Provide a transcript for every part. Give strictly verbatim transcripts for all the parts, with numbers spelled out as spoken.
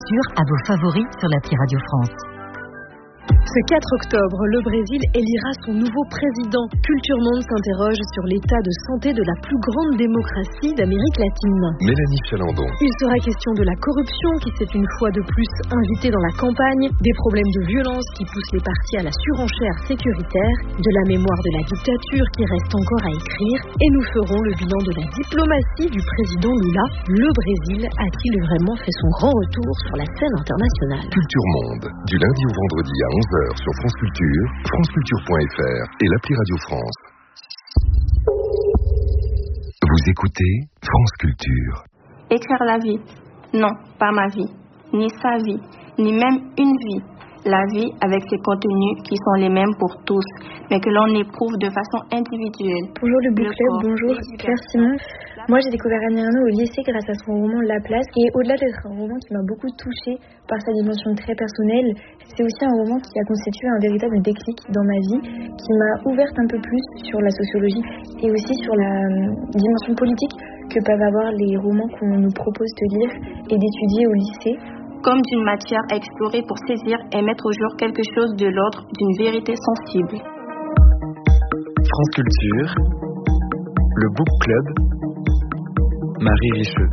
lecture à vos favoris sur l'appli Radio France. Ce quatre octobre, le Brésil élira son nouveau président. Culture Monde s'interroge sur l'état de santé de la plus grande démocratie d'Amérique latine. Mélanie Chalandon. Il sera question de la corruption qui s'est une fois de plus invitée dans la campagne, des problèmes de violence qui poussent les partis à la surenchère sécuritaire, de la mémoire de la dictature qui reste encore à écrire, et nous ferons le bilan de la diplomatie du président Lula. Le Brésil a-t-il vraiment fait son grand retour sur la scène internationale? Culture Monde, du lundi au vendredi à onze heures sur France Culture, franceculture point f r et l'appli Radio France. Vous écoutez France Culture. Écrire la vie. Non, pas ma vie, ni sa vie, ni même une vie. La vie avec ses contenus qui sont les mêmes pour tous, mais que l'on éprouve de façon individuelle. Bonjour le Book Club, bonjour Claire Simon. Moi j'ai découvert Annie Ernaux au lycée grâce à son roman La Place, et au-delà d'être un roman qui m'a beaucoup touchée par sa dimension très personnelle, c'est aussi un roman qui a constitué un véritable déclic dans ma vie, qui m'a ouverte un peu plus sur la sociologie et aussi sur la dimension politique que peuvent avoir les romans qu'on nous propose de lire et d'étudier au lycée. Comme d'une matière à explorer pour saisir et mettre au jour quelque chose de l'ordre d'une vérité sensible. France Culture, le Book Club, Marie Richeux.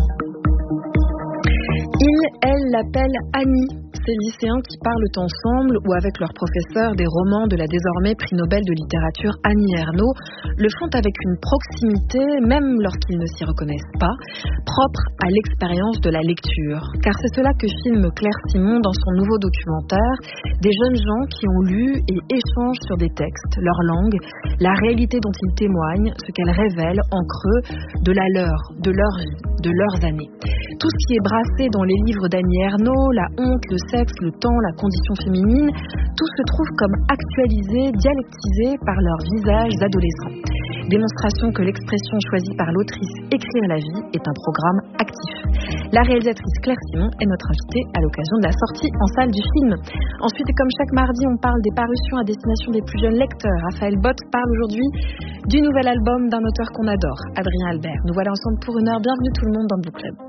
Il, elle l'appelle Annie. Ces lycéens qui parlent ensemble ou avec leurs professeurs des romans de la désormais prix Nobel de littérature Annie Ernaux le font avec une proximité, même lorsqu'ils ne s'y reconnaissent pas, propre à l'expérience de la lecture. Car c'est cela que filme Claire Simon dans son nouveau documentaire, des jeunes gens qui ont lu et échangent sur des textes, leur langue, la réalité dont ils témoignent, ce qu'elle révèle en creux de la leur, de leur vie, de leurs années. Tout ce qui est brassé dans les livres d'Annie Ernaux, la honte, le sexe, le temps, la condition féminine, tout se trouve comme actualisé, dialectisé par leurs visages adolescents. Démonstration que l'expression choisie par l'autrice Écrire la vie est un programme actif. La réalisatrice Claire Simon est notre invitée à l'occasion de la sortie en salle du film. Ensuite, comme chaque mardi, on parle des parutions à destination des plus jeunes lecteurs. Raphaël Bott parle aujourd'hui du nouvel album d'un auteur qu'on adore, Adrien Albert. Nous voilà ensemble pour une heure. Bienvenue tout le monde dans le Book Club.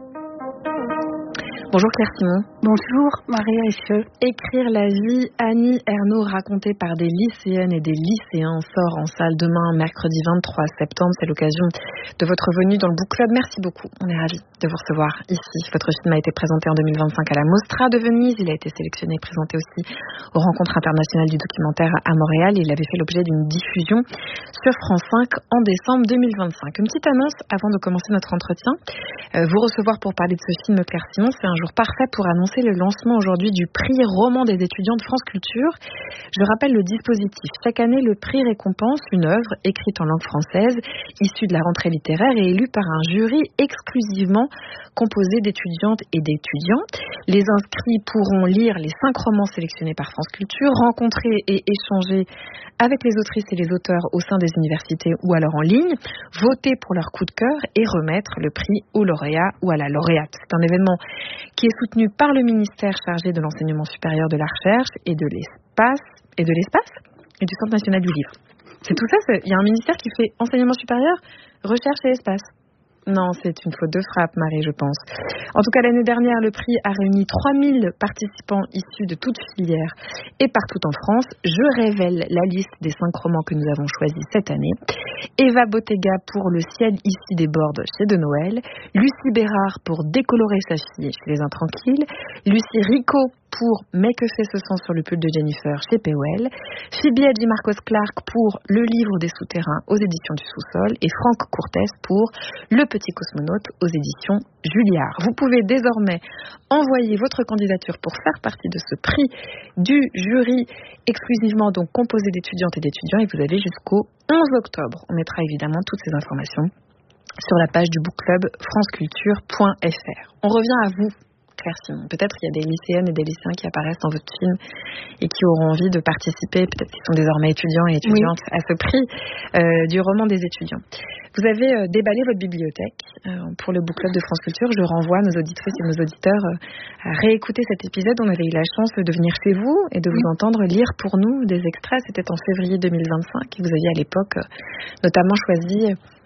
Bonjour Claire Simon. Bonjour Marie Richeux. Écrire la vie, Annie Ernaux racontée par des lycéennes et des lycéens sort en salle demain, mercredi vingt-trois septembre. C'est l'occasion de votre venue dans le Book Club. Merci beaucoup. On est ravis de vous recevoir ici. Votre film a été présenté en deux mille vingt-cinq à la Mostra de Venise. Il a été sélectionné et présenté aussi aux Rencontres internationales du documentaire à Montréal. Il avait fait l'objet d'une diffusion sur France cinq en décembre deux mille vingt-cinq. Une petite annonce avant de commencer notre entretien. Euh, vous recevoir pour parler de ce film, Claire Simon, c'est un jour parfait pour annoncer le lancement aujourd'hui du prix Roman des étudiants de France Culture. Je rappelle le dispositif. Chaque année, le prix récompense une œuvre écrite en langue française, issue de la rentrée littéraire et élue par un jury exclusivement composé d'étudiantes et d'étudiants. Les inscrits pourront lire les cinq romans sélectionnés par France Culture, rencontrer et échanger avec les autrices et les auteurs au sein des universités ou alors en ligne, voter pour leur coup de cœur et remettre le prix au lauréat ou à la lauréate. C'est un événement qui est soutenu par le ministère chargé de l'enseignement supérieur, de la recherche et de l'espace et de l'espace et du Centre national du livre. C'est tout ça, il y a un ministère qui fait enseignement supérieur, recherche et espace. Non, c'est une faute de frappe, Marie, je pense. En tout cas, l'année dernière, le prix a réuni trois mille participants issus de toutes filières et partout en France. Je révèle la liste des cinq romans que nous avons choisis cette année. Eva Bottega pour Le ciel ici déborde chez De Noël. Lucie Bérard pour Décolorer sa fille chez Les Intranquilles. Lucie Rico pour Mais que fait ce sang sur le pull de Jennifer chez P O L. Phoebe Hadji Marcos Clark pour Le livre des souterrains aux éditions du Sous-sol. Et Franck Courtès pour Le petit cosmonaute aux éditions Julliard. Vous pouvez désormais envoyer votre candidature pour faire partie de ce prix du jury exclusivement donc composé d'étudiantes et d'étudiants, et vous avez jusqu'au onze octobre. On mettra évidemment toutes ces informations sur la page du Book Club franceculture point f r. On revient à vous, Claire Simon. Peut-être il y a des lycéennes et des lycéens qui apparaissent dans votre film et qui auront envie de participer, peut-être qu'ils sont désormais étudiants et étudiantes, oui, à ce prix euh, du roman des étudiants. Vous avez euh, déballé votre bibliothèque euh, pour le Book Club de France Culture. Je renvoie nos auditrices et nos auditeurs euh, à réécouter cet épisode. On avait eu la chance de venir chez vous et de vous oui. entendre lire pour nous des extraits. C'était en février deux mille vingt-cinq et vous aviez à l'époque euh, notamment choisi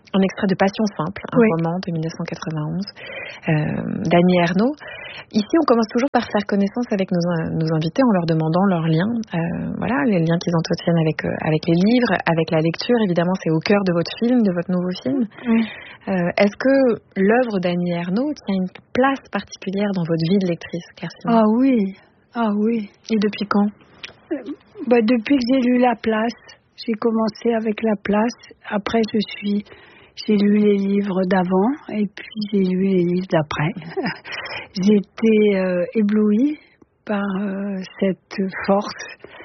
Un extrait de Passion simple, un oui. roman de mille neuf cent quatre-vingt-onze euh, d'Annie Ernaux. Ici, on commence toujours par faire connaissance avec nos, nos invités en leur demandant leurs liens. Euh, voilà, les liens qu'ils entretiennent avec, euh, avec les livres, avec la lecture. Évidemment, c'est au cœur de votre film, de votre nouveau film. Oui. Euh, est-ce que l'œuvre d'Annie Ernaux tient une place particulière dans votre vie de lectrice, Kerstin? Ah oui, ah oui. Et depuis quand? euh, bah, Depuis que j'ai lu La Place. J'ai commencé avec La Place. Après, je suis, j'ai lu les livres d'avant et puis j'ai lu les livres d'après. J'ai été euh, éblouie par euh, cette force,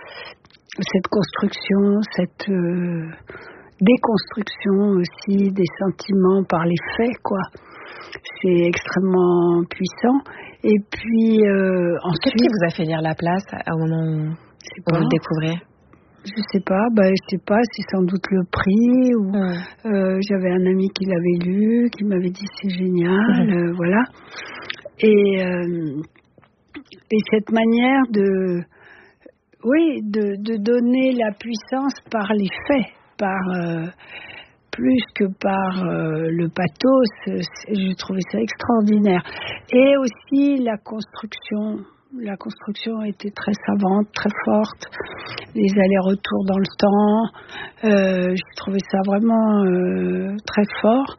cette construction, cette euh, déconstruction aussi des sentiments par les faits, quoi. C'est extrêmement puissant. Et puis euh, ensuite, qu'est-ce qui vous a fait lire La Place au moment où, où vous le découvrez? Je sais pas, bah je sais pas, c'est sans doute le prix ou mmh. euh, j'avais un ami qui l'avait lu, qui m'avait dit c'est génial, mmh. euh, voilà. Et euh, et cette manière de, oui, de de donner la puissance par les faits, par euh, plus que par euh, le pathos, j'ai trouvé ça extraordinaire. Et aussi la construction. La construction était très savante, très forte. Les allers-retours dans le temps. Euh, j'ai trouvé ça vraiment euh, très fort.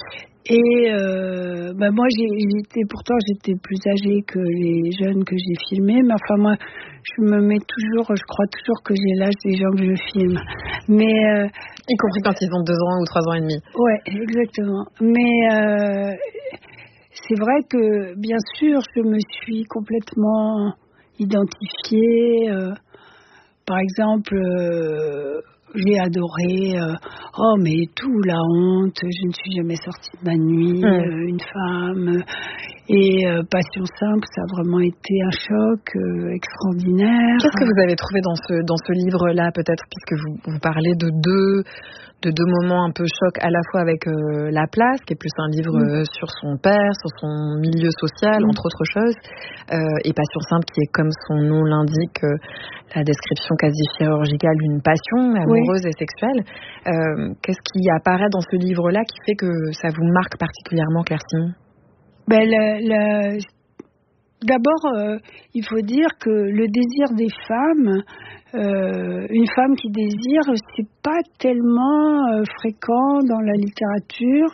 Et euh, bah moi, j'ai, j'étais, pourtant, j'étais plus âgée que les jeunes que j'ai filmés. Mais enfin, moi, je me mets toujours, je crois toujours que j'ai l'âge des gens que je filme. Mais, euh, y compris quand ils ont deux ans ou trois ans et demi. Ouais, exactement. Mais... Euh, c'est vrai que, bien sûr, je me suis complètement identifiée. Euh, par exemple, euh, j'ai adoré euh, « Oh, mais tout, la honte, je ne suis jamais sortie de ma nuit, mmh. euh, une femme. » Et euh, Passion simple, ça a vraiment été un choc euh, extraordinaire. Qu'est-ce que vous avez trouvé dans ce, dans ce livre-là, peut-être, puisque vous, vous parlez de deux... de deux moments un peu choc, à la fois avec euh, La Place, qui est plus un livre euh, sur son père, sur son milieu social, mmh. entre autres choses, euh, et Passion simple, qui est, comme son nom l'indique, euh, la description quasi chirurgicale d'une passion amoureuse oui. et sexuelle. Euh, qu'est-ce qui apparaît dans ce livre-là qui fait que ça vous marque particulièrement, Claire Simon? Ben, le, le... D'abord, euh, il faut dire que le désir des femmes, euh, une femme qui désire, c'est pas tellement euh, fréquent dans la littérature.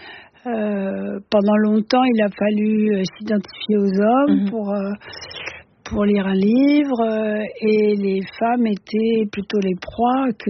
Euh, pendant longtemps, il a fallu euh, s'identifier aux hommes mmh. pour euh, pour lire un livre, euh, et les femmes étaient plutôt les proies que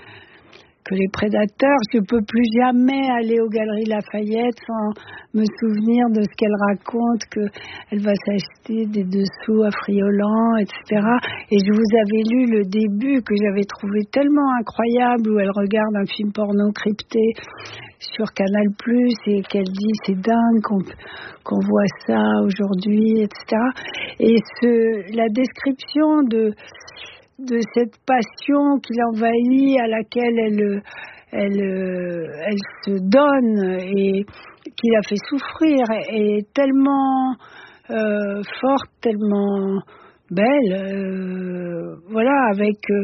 que les prédateurs. Je ne peux plus jamais aller aux Galeries Lafayette sans me souvenir de ce qu'elle raconte, qu'elle va s'acheter des dessous affriolants, et cetera. Et je vous avais lu le début que j'avais trouvé tellement incroyable, où elle regarde un film porno crypté sur Canal plus, et qu'elle dit c'est dingue qu'on, qu'on voit ça aujourd'hui, et cetera. Et ce, la description de de cette passion qui l'envahit, à laquelle elle, elle, elle se donne et qui la fait souffrir, est tellement euh, forte, tellement belle, euh, voilà, avec euh,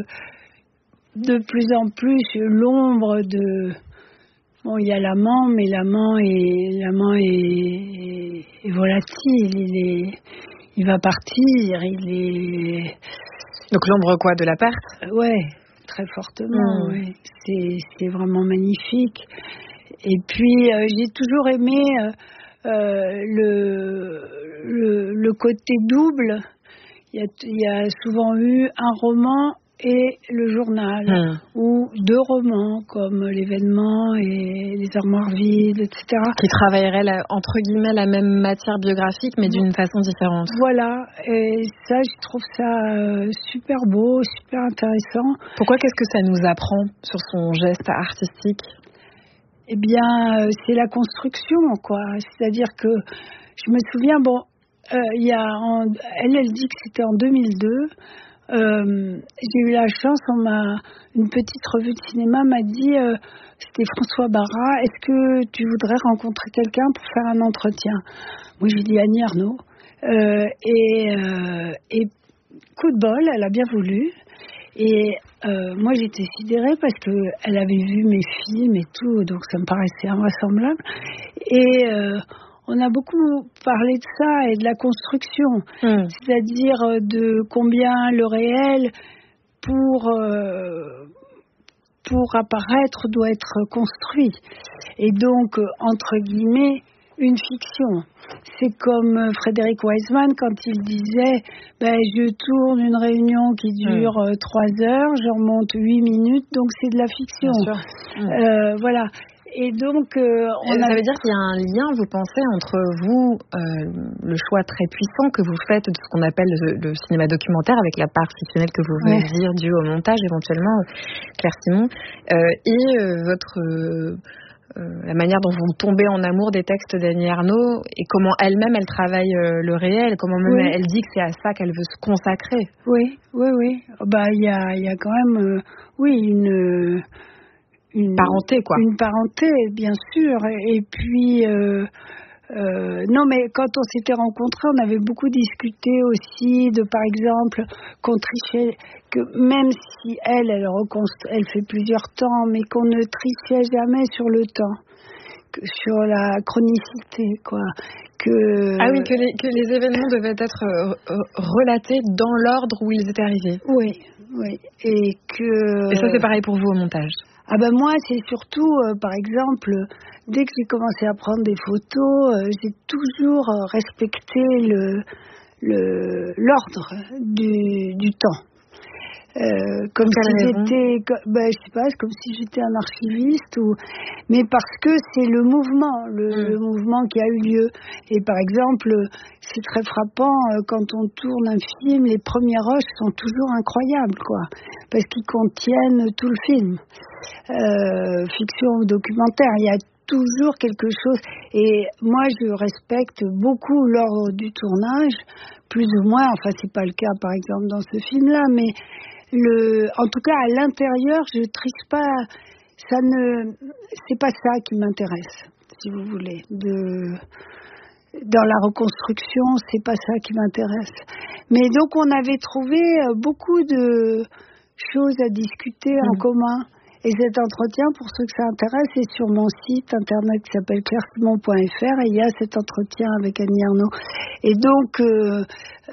de plus en plus l'ombre de... Bon, il y a l'amant, mais l'amant est, l'amant est, est, est volatile, il, est, il va partir, il est... Donc l'ombre quoi, de la perte? Ouais, très fortement. Mmh. Ouais. C'est, c'est vraiment magnifique. Et puis euh, j'ai toujours aimé euh, euh, le, le le côté double. Il y a, il y a souvent eu un roman et le journal, mmh. ou deux romans comme L'événement et Les armoires vides, et cetera. Qui travailleraient la, entre guillemets la même matière biographique, mais d'une façon différente. Voilà, et ça, je trouve ça euh, super beau, super intéressant. Pourquoi? Qu'est-ce que ça nous apprend sur son geste artistique? Eh bien, euh, c'est la construction, quoi. C'est-à-dire que je me souviens, bon, euh, il y a, en, elle, elle dit que c'était en deux mille deux. Euh, j'ai eu la chance, on m'a, une petite revue de cinéma m'a dit, euh, c'était François Barra, est-ce que tu voudrais rencontrer quelqu'un pour faire un entretien? Moi j'ai dit Annie Ernaux, euh, et, euh, et coup de bol, elle a bien voulu, et euh, moi j'étais sidérée parce que elle avait vu mes films et tout, donc ça me paraissait invraisemblable. Et euh, on a beaucoup parlé de ça et de la construction, mmh. c'est-à-dire de combien le réel pour euh, pour apparaître doit être construit. Et donc, entre guillemets, une fiction. C'est comme Frédéric Wiseman quand il disait ben, je tourne une réunion qui dure mmh. trois heures, je remonte huit minutes, donc c'est de la fiction. Mmh. Euh, voilà. Et donc, euh, on ça a... veut dire qu'il y a un lien, vous pensez, entre vous, euh, le choix très puissant que vous faites de ce qu'on appelle le, le cinéma documentaire, avec la part fictionnelle que vous venez de dire, due au montage éventuellement, Claire Simon, euh, et euh, votre euh, euh, la manière dont vous tombez en amour des textes d'Annie Ernaux, et comment elle-même, elle travaille euh, le réel, comment même oui. elle dit que c'est à ça qu'elle veut se consacrer. Oui, oui, oui. Bah, il y a, il y a quand même, euh, oui, une... Une parenté, quoi. Une parenté, bien sûr. Et puis, euh, euh, non, mais quand on s'était rencontrés, on avait beaucoup discuté aussi de, par exemple, qu'on trichait, que même si elle, elle, reconst- elle fait plusieurs temps, mais qu'on ne trichait jamais sur le temps, que sur la chronicité, quoi. Que... Ah oui, que les, que les événements devaient être euh, relatés dans l'ordre où ils étaient arrivés. Oui, oui. Et que... Et ça, c'est pareil pour vous au montage? Ah ben moi, c'est surtout, euh, par exemple, dès que j'ai commencé à prendre des photos, euh, j'ai toujours euh, respecté le, le, l'ordre du, du temps. Euh, comme si j'étais, ben, je sais pas, comme si j'étais un archiviste, ou, mais parce que c'est le mouvement, le, mmh. le mouvement qui a eu lieu. Et par exemple, c'est très frappant euh, quand on tourne un film, les premiers rushs sont toujours incroyables, quoi, parce qu'ils contiennent tout le film, euh, fiction ou documentaire. Il y a toujours quelque chose. Et moi, je respecte beaucoup l'ordre du tournage, plus ou moins. Enfin, c'est pas le cas, par exemple, dans ce film-là, mais Le, en tout cas, à l'intérieur, je triche pas. Ça ne, c'est pas ça qui m'intéresse, si vous voulez. De, dans la reconstruction, c'est pas ça qui m'intéresse. Mais donc, on avait trouvé beaucoup de choses à discuter mmh. en commun. Et cet entretien, pour ceux que ça intéresse, est sur mon site internet qui s'appelle claire simon point f r, et il y a cet entretien avec Annie Ernaux. Et donc, euh,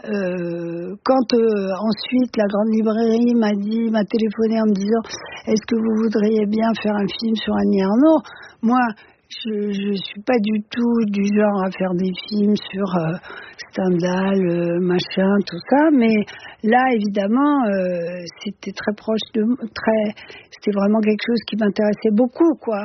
euh, quand euh, ensuite la grande librairie m'a dit, m'a téléphoné en me disant « Est-ce que vous voudriez bien faire un film sur Annie Ernaux ?» Moi, je je suis pas du tout du genre à faire des films sur euh, Stendhal, euh, machin, tout ça, mais là évidemment euh, c'était très proche de très c'était vraiment quelque chose qui m'intéressait beaucoup, quoi.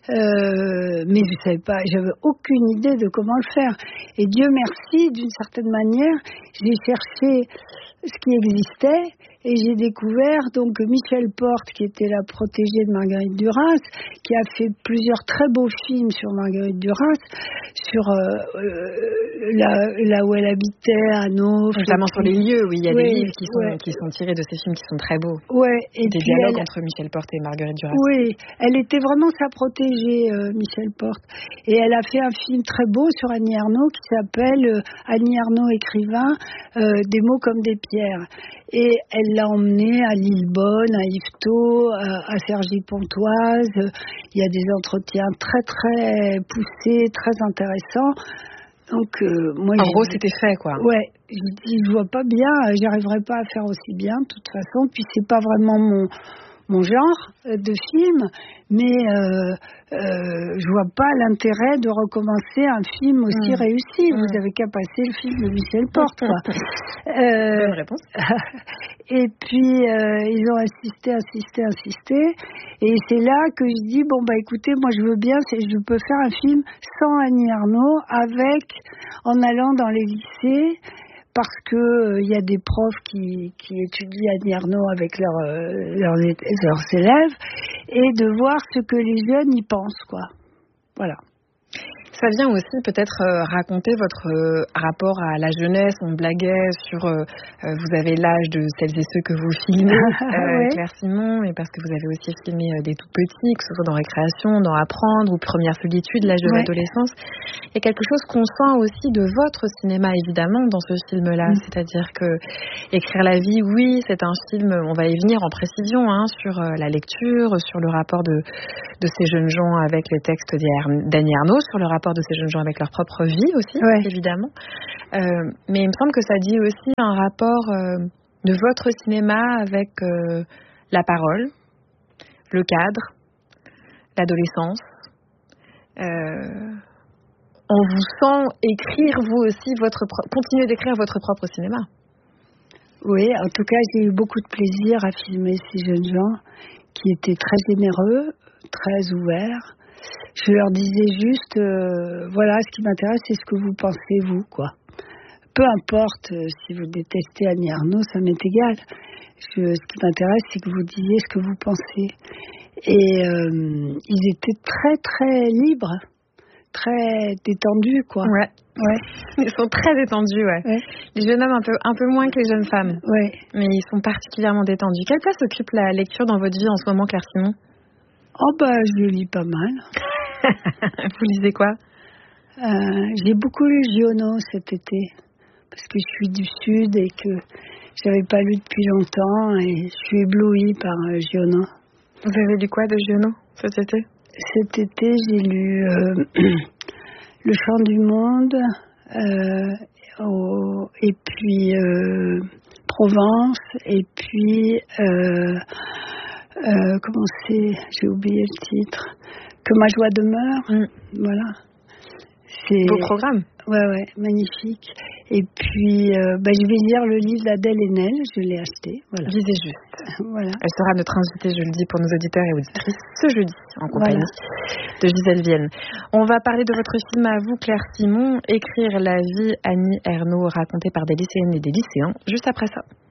Euh, mais je savais pas, j'avais aucune idée de comment le faire. Et Dieu merci, d'une certaine manière, j'ai cherché ce qui existait et j'ai découvert donc Michel Porte, qui était la protégée de Marguerite Duras, qui a fait plusieurs très beaux films sur Marguerite Duras, sur euh, euh, là, là où elle habitait, à Naufle. Notamment sur les lieux, oui, il y a ouais, des livres qui sont, ouais. qui sont tirés de ces films qui sont très beaux. Ouais, et des puis dialogues elle... entre Michel Porte et Marguerite Duras. Oui, elle était vraiment sa protégée, euh, Michel Porte. Et elle a fait un film très beau sur Annie Ernaux qui s'appelle euh, Annie Ernaux écrivain, euh, des mots comme des pierres. Et elle l'a emmené à Lillebonne, à Yvetot, à, à Cergy-Pontoise. Il y a des entretiens très très poussés, très intéressants. Donc euh, moi, en gros, c'était fait, quoi. Ouais, je dis, je vois pas bien, j'arriverai pas à faire aussi bien, de toute façon. Puis c'est pas vraiment mon mon genre de film, mais euh, euh, je vois pas l'intérêt de recommencer un film aussi mmh. réussi. Mmh. Vous avez qu'à passer le film de Michel Porte, quoi. euh, Bonne réponse. Et puis euh, ils ont insisté, insisté, insisté, et c'est là que je dis bon bah écoutez, moi je veux bien, c'est, je peux faire un film sans Annie Ernaux, avec en allant dans les lycées. Parce que il euh, y a des profs qui, qui étudient Annie Ernaux avec leurs, euh, leurs, leurs élèves, et de voir ce que les jeunes y pensent, quoi. Voilà. Ça vient aussi peut-être euh, raconter votre euh, rapport à la jeunesse. On blaguait sur euh, euh, vous avez l'âge de celles et ceux que vous filmez, euh, ouais. Claire Simon, et parce que vous avez aussi filmé euh, des tout petits, que ce soit dans Récréation, dans Apprendre ou Première Solitude, l'âge de ouais. l'adolescence. Il y a quelque chose qu'on sent aussi de votre cinéma, évidemment, dans ce film-là. Mmh. C'est-à-dire que Écrire la vie, oui, c'est un film, on va y venir en précision, hein, sur euh, la lecture, sur le rapport de, de ces jeunes gens avec les textes d'Annie Ernaux, sur le rapport de ces jeunes gens avec leur propre vie aussi, ouais. évidemment. Euh, mais il me semble que ça dit aussi un rapport euh, de votre cinéma avec euh, la parole, le cadre, l'adolescence. Euh, on vous sent écrire vous aussi, votre pro- continuer d'écrire votre propre cinéma. Oui, en tout cas, j'ai eu beaucoup de plaisir à filmer ces jeunes gens qui étaient très généreux, très ouverts. Je leur disais juste, euh, voilà, ce qui m'intéresse, c'est ce que vous pensez, vous, quoi. Peu importe euh, si vous détestez Annie Ernaux, ça m'est égal. Je, ce qui m'intéresse, c'est que vous disiez ce que vous pensez. Et euh, ils étaient très, très libres, très détendus, quoi. Ouais. Ouais. Ils sont très détendus, ouais. ouais. Les jeunes hommes un peu, un peu moins que les jeunes femmes. Ouais. Mais ils sont particulièrement détendus. Quelle place occupe la lecture dans votre vie en ce moment, Claire Simon ? Oh, bah, je lis pas mal. Vous lisez quoi ? euh, J'ai beaucoup lu Giono cet été, parce que je suis du Sud et que j'avais pas lu depuis longtemps et je suis éblouie par euh, Giono. Vous avez lu quoi de Giono cet été ? Cet été, j'ai lu euh, Le Chant du Monde euh, au, et puis euh, Provence et puis euh, euh, comment c'est ? J'ai oublié le titre. Que ma joie demeure, mm. voilà. C'est beau programme. Ouais, ouais, magnifique. Et puis, euh, bah, je vais lire le livre d'Adèle Haenel, je l'ai acheté. Voilà. Lisez juste. Voilà. Elle sera notre invitée, je le dis, pour nos auditeurs et auditrices, ce jeudi, en compagnie voilà. de Gisèle Vienne. On va parler de votre film à vous, Claire Simon, Écrire la vie, Annie Ernaux, raconté par des lycéennes et des lycéens, juste après ça.